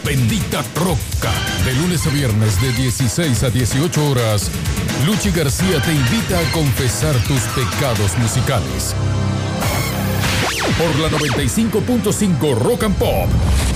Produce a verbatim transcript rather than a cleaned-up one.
Bendita Troca. De lunes a viernes de dieciséis a dieciocho horas, Luchi García te invita a confesar tus pecados musicales. Por la noventa y cinco punto cinco Rock and Pop.